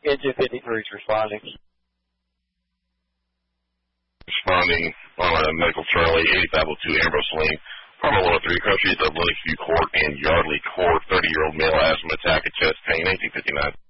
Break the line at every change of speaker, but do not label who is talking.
Engine 53 is responding.
Responding on a medical Charlie, 8502 Ambrose Lane, Parma 103, across streets of Lakeview Court and Yardley Court, 30-year-old male asthma attack at chest pain, 1859.